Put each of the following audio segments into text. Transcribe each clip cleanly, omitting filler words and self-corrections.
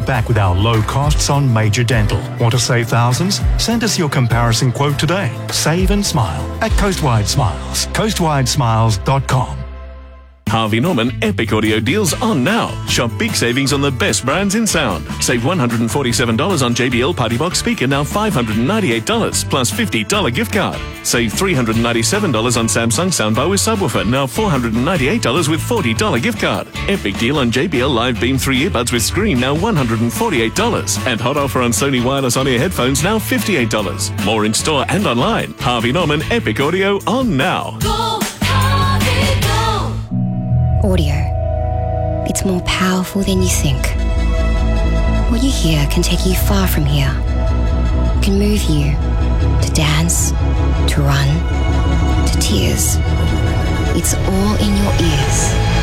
back with our low costs on major dental. Want to save thousands? Send us your comparison quote today. Save and smile at Coastwide Smiles. CoastwideSmiles.com. Harvey Norman Epic Audio deals on now. Shop big savings on the best brands in sound. Save $147 on JBL Party Box speaker, now $598 plus $50 gift card. Save $397 on Samsung soundbar with subwoofer, now $498 with $40 gift card. Epic deal on JBL Live Beam 3 earbuds with screen, now $148. And hot offer on Sony wireless on-ear headphones, now $58. More in store and online. Harvey Norman Epic Audio on now. Audio. It's more powerful than you think. What you hear can take you far from here. It can move you to dance, to run, to tears. It's all in your ears.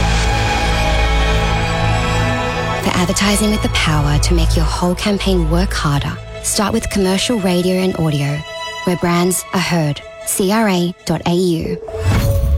For advertising with the power to make your whole campaign work harder, start with commercial radio and audio, where brands are heard. CRA.au.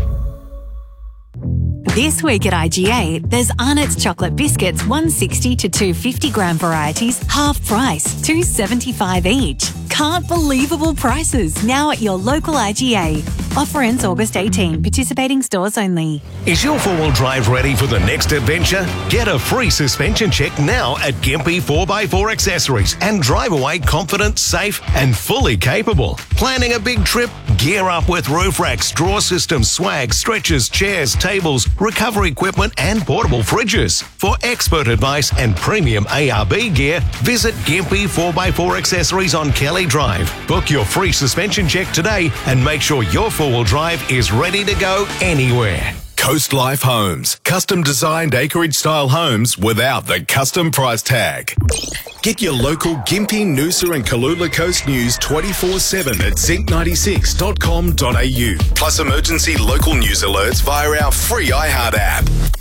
This week at IGA, there's Arnott's chocolate biscuits 160 to 250 gram varieties, half price, $2.75 each. Can't believable prices now at your local IGA. Offer ends August 18. Participating stores only. Is your four-wheel drive ready for the next adventure? Get a free suspension check now at Gympie 4x4 Accessories and drive away confident, safe and fully capable. Planning a big trip? Gear up with roof racks, drawer systems, swag, stretchers, chairs, tables, recovery equipment and portable fridges. For expert advice and premium ARB gear, visit Gympie 4x4 Accessories on Kelly Drive. Book your free suspension check today and make sure your four-wheel drive is ready to go anywhere. Coast Life Homes. Custom designed acreage-style homes without the custom price tag. Get your local Gympie, Noosa and Kalula Coast news 24/7 at zinc96.com.au. Plus emergency local news alerts via our free iHeart app.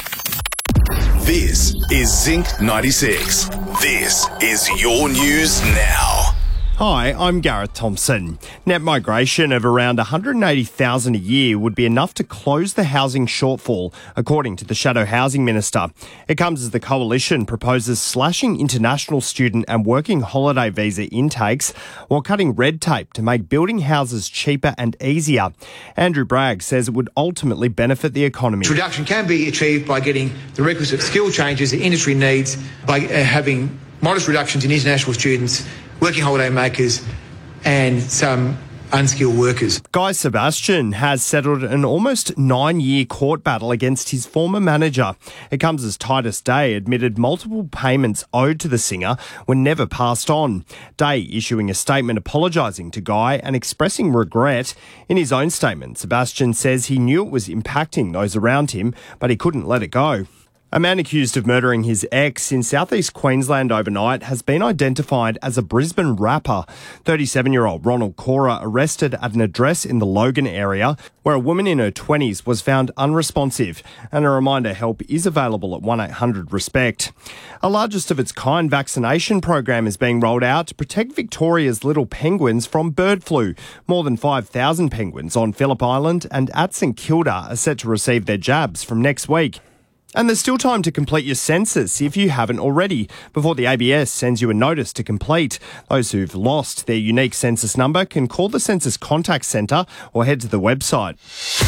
This is Zinc 96. This is your news now. Hi, I'm Gareth Thompson. Net migration of around 180,000 a year would be enough to close the housing shortfall, according to the Shadow Housing Minister. It comes as the Coalition proposes slashing international student and working holiday visa intakes while cutting red tape to make building houses cheaper and easier. Andrew Bragg says it would ultimately benefit the economy. This reduction can be achieved by getting the requisite skill changes the industry needs, by having modest reductions in international students, working holiday makers and some unskilled workers. Guy Sebastian has settled an almost 9-year court battle against his former manager. It comes as Titus Day admitted multiple payments owed to the singer were never passed on. Day issuing a statement apologising to Guy and expressing regret. In his own statement, Sebastian says he knew it was impacting those around him, but he couldn't let it go. A man accused of murdering his ex in southeast Queensland overnight has been identified as a Brisbane rapper. 37-year-old Ronald Cora arrested at an address in the Logan area where a woman in her 20s was found unresponsive, and a reminder help is available at 1-800-RESPECT. A largest of its kind vaccination program is being rolled out to protect Victoria's little penguins from bird flu. More than 5,000 penguins on Phillip Island and at St Kilda are set to receive their jabs from next week. And there's still time to complete your census if you haven't already, before the ABS sends you a notice to complete. Those who've lost their unique census number can call the Census Contact Centre or head to the website.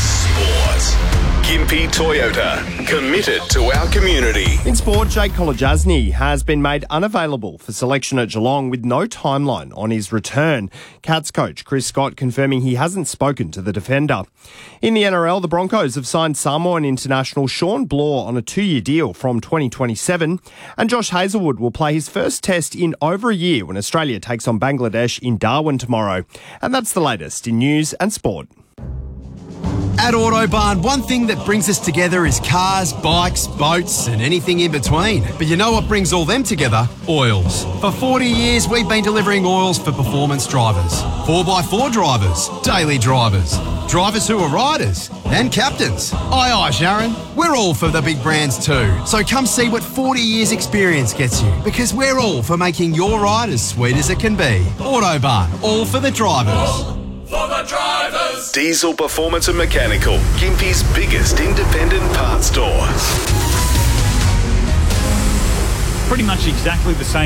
Sport. Gympie Toyota, committed to our community. In sport, Jake Kolodjasny has been made unavailable for selection at Geelong with no timeline on his return. Cats coach Chris Scott confirming he hasn't spoken to the defender. In the NRL, the Broncos have signed Samoan international Sean Blore on a 2-year deal from 2027, and Josh Hazelwood will play his first test in over a year when Australia takes on Bangladesh in Darwin tomorrow. And that's the latest in news and sport. At Autobarn, one thing that brings us together is cars, bikes, boats and anything in between. But you know what brings all them together? Oils. For 40 years, we've been delivering oils for performance drivers, 4x4 drivers, daily drivers, drivers who are riders and captains. Aye, aye, Sharon. We're all for the big brands too. So come see what 40 years experience gets you, because we're all for making your ride as sweet as it can be. Autobarn, all for the drivers. For the drivers. Diesel Performance and Mechanical, Gympie's biggest independent parts store. Pretty much exactly the same